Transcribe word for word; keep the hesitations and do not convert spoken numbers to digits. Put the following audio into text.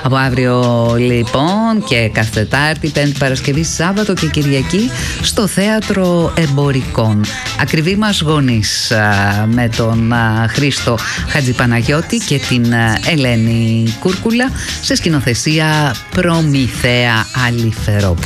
Από αύριο λοιπόν και κάθε Τετάρτη, Πέμπτη, Παρασκευή, Σάββατο και Κυριακή στο Θέατρο Εμπορικών. Ακριβή μας γονείς με τον Χρήστο Χατζηπαναγιώτη και την Ελένη Κούρκουλα σε σκηνοθεσία Προμηθέα Αλιφερόπουλου.